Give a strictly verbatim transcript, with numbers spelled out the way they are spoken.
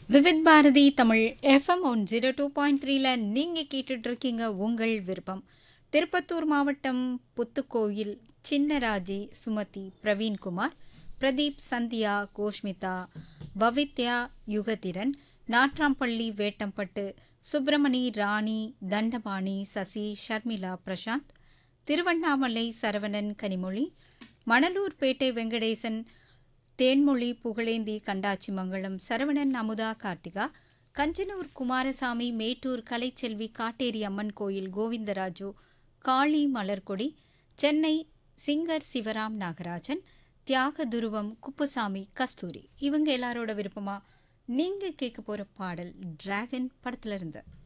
Vividh Bharathi Tamil FM one zero two point த்ரீல நீங்கள் கேட்டுட்ருக்கீங்க உங்கள் விருப்பம். திருப்பத்தூர் மாவட்டம் புத்துக்கோயில் சின்னராஜி, சுமதி, பிரவீன்குமார், பிரதீப், சந்தியா, கோஷ்மிதா, பவித்யா, யுகதிரன், நாட்ராம்பள்ளி, வேட்டம்பட்டு, சுப்பிரமணி, ராணி, தண்டபாணி, சசி, ஷர்மிளா, பிரசாந்த், திருவண்ணாமலை, சரவணன், கனிமொழி, மணலூர்பேட்டை, வெங்கடேசன், தேன்மொழி, புகழேந்தி, கண்டாச்சிமங்கலம், சரவணன், அமுதா, கார்த்திகா, கஞ்சனூர் குமாரசாமி, மேட்டூர் கலைச்செல்வி, காட்டேரி அம்மன் கோயில் கோவிந்தராஜு, காளி, மலர்கொடி, சென்னை சிங்கர் சிவராம் நாகராஜன், தியாக துருவம், குப்புசாமி, கஸ்தூரி, இவங்க எல்லாரோட விருப்பமா நீங்க கேட்க போற பாடல் டிராகன் படத்துல இருந்து.